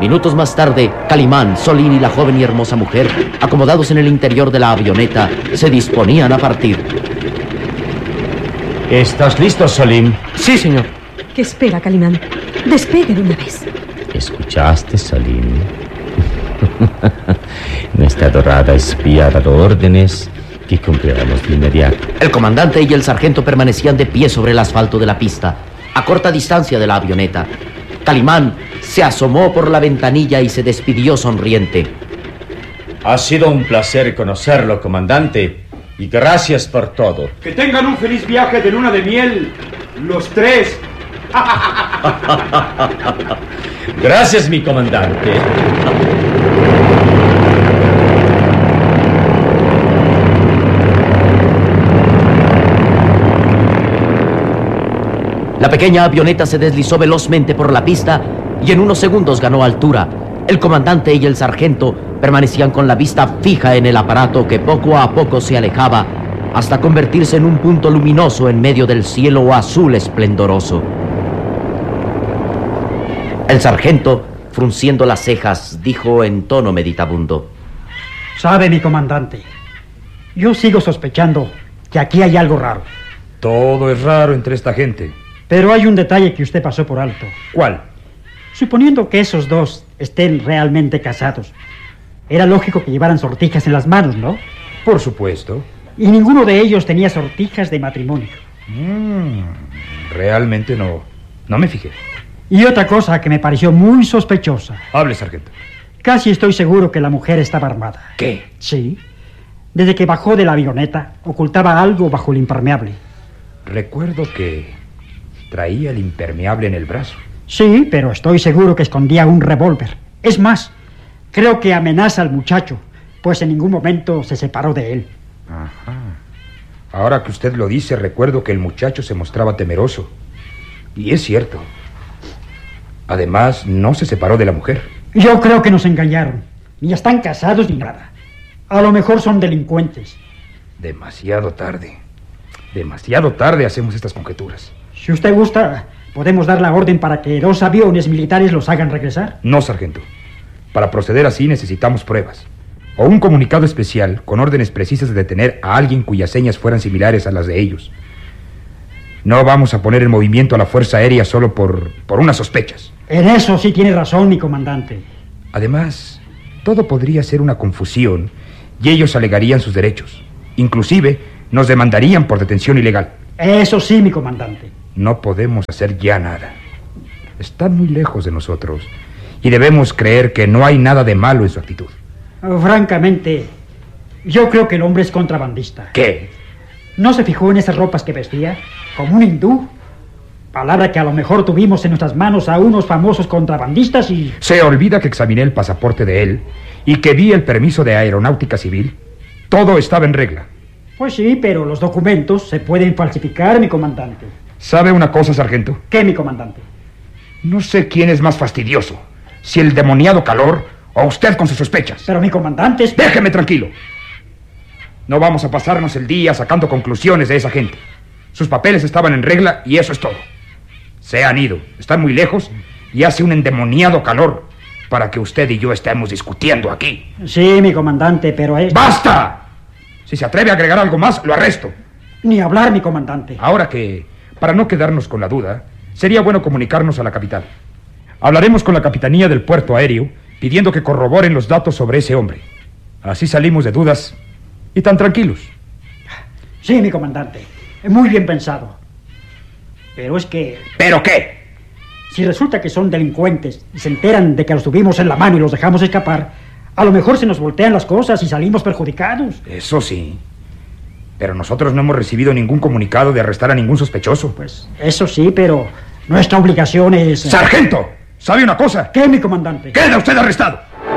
Minutos más tarde, Calimán, Solín y la joven y hermosa mujer, acomodados en el interior de la avioneta, se disponían a partir. ¿Estás listo, Solín? Sí, señor. ¿Qué espera, Calimán? Despegue de una vez. ¿Escuchaste, Solín? Nuestra adorada espía ha dado órdenes que cumpliremos de inmediato. El comandante y el sargento permanecían de pie sobre el asfalto de la pista, a corta distancia de la avioneta. Calimán se asomó por la ventanilla y se despidió sonriente. Ha sido un placer conocerlo, comandante, y gracias por todo. Que tengan un feliz viaje de luna de miel, los tres. Gracias, mi comandante. La pequeña avioneta se deslizó velozmente por la pista y en unos segundos ganó altura. El comandante y el sargento permanecían con la vista fija en el aparato que poco a poco se alejaba hasta convertirse en un punto luminoso en medio del cielo azul esplendoroso. El sargento, frunciendo las cejas, dijo en tono meditabundo: Sabe, mi comandante, yo sigo sospechando que aquí hay algo raro. Todo es raro entre esta gente. Pero hay un detalle que usted pasó por alto. ¿Cuál? Suponiendo que esos dos estén realmente casados, era lógico que llevaran sortijas en las manos, ¿no? Por supuesto. Y ninguno de ellos tenía sortijas de matrimonio. Realmente no me fijé. Y otra cosa que me pareció muy sospechosa. Hable, sargento. Casi estoy seguro que la mujer estaba armada. ¿Qué? Sí. Desde que bajó de la avioneta, ocultaba algo bajo el impermeable. Recuerdo que traía el impermeable en el brazo. Sí, pero estoy seguro que escondía un revólver. Es más, creo que amenaza al muchacho, pues en ningún momento se separó de él. Ajá. Ahora que usted lo dice, recuerdo que el muchacho se mostraba temeroso. Y es cierto. Además, no se separó de la mujer. Yo creo que nos engañaron. Ni están casados ni nada. A lo mejor son delincuentes. Demasiado tarde. Demasiado tarde hacemos estas conjeturas. Si usted gusta, podemos dar la orden para que 2 aviones militares los hagan regresar. No, sargento. Para proceder así necesitamos pruebas. O un comunicado especial con órdenes precisas de detener a alguien cuyas señas fueran similares a las de ellos. No vamos a poner en movimiento a la Fuerza Aérea solo por unas sospechas. En eso sí tiene razón, mi comandante. Además, todo podría ser una confusión y ellos alegarían sus derechos. Inclusive, nos demandarían por detención ilegal. Eso sí, mi comandante. No podemos hacer ya nada. Están muy lejos de nosotros y debemos creer que no hay nada de malo en su actitud. Francamente, yo creo que el hombre es contrabandista. ¿Qué? ¿No se fijó en esas ropas que vestía? Como un hindú. Palabra que a lo mejor tuvimos en nuestras manos a unos famosos contrabandistas y... Se olvida que examiné el pasaporte de él y que vi el permiso de aeronáutica civil. Todo estaba en regla. Pues sí, pero los documentos se pueden falsificar, mi comandante. ¿Sabe una cosa, sargento? ¿Qué, mi comandante? No sé quién es más fastidioso, si el demoniado calor o usted con sus sospechas. Pero mi comandante es... Déjeme tranquilo. No vamos a pasarnos el día sacando conclusiones de esa gente. Sus papeles estaban en regla y eso es todo. Se han ido, están muy lejos y hace un endemoniado calor para que usted y yo estemos discutiendo aquí. Sí, mi comandante, pero es... ¡Basta! Si se atreve a agregar algo más, lo arresto. Ni hablar, mi comandante. Ahora que, para no quedarnos con la duda, sería bueno comunicarnos a la capital. Hablaremos con la capitanía del puerto aéreo pidiendo que corroboren los datos sobre ese hombre. Así salimos de dudas y tan tranquilos. Sí, mi comandante. Muy bien pensado. Pero es que... ¿Pero qué? Si resulta que son delincuentes y se enteran de que los tuvimos en la mano y los dejamos escapar, a lo mejor se nos voltean las cosas y salimos perjudicados. Eso sí. Pero nosotros no hemos recibido ningún comunicado de arrestar a ningún sospechoso. Pues eso sí, pero nuestra obligación es... ¡Sargento! ¿Sabe una cosa? ¿Qué, mi comandante? ¡Queda usted arrestado!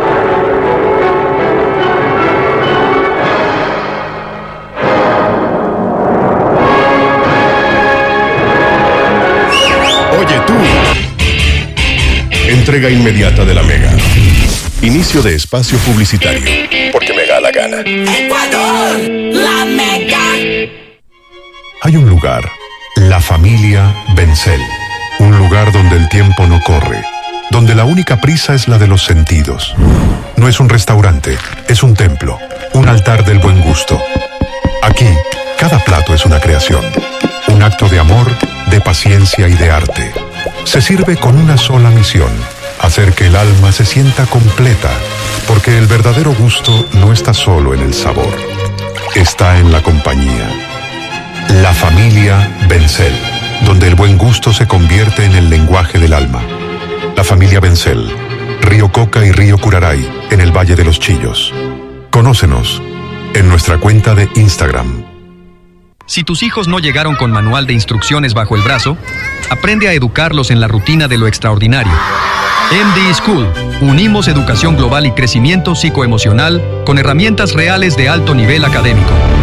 Oye tú. Entrega inmediata de la Mega. Inicio de espacio publicitario. Porque me da la gana. ¡Ecuador! ¡La Mega! Hay un lugar, la familia Bencel. Un lugar donde el tiempo no corre, donde la única prisa es la de los sentidos. No es un restaurante, es un templo, un altar del buen gusto. Aquí, cada plato es una creación, un acto de amor, de paciencia y de arte. Se sirve con una sola misión: hacer que el alma se sienta completa, porque el verdadero gusto no está solo en el sabor, está en la compañía. La familia Bencel, donde el buen gusto se convierte en el lenguaje del alma. La familia Bencel, Río Coca y Río Curaray, en el Valle de los Chillos. Conócenos en nuestra cuenta de Instagram. Si tus hijos no llegaron con manual de instrucciones bajo el brazo, aprende a educarlos en la rutina de lo extraordinario. MD School. Unimos educación global y crecimiento psicoemocional con herramientas reales de alto nivel académico.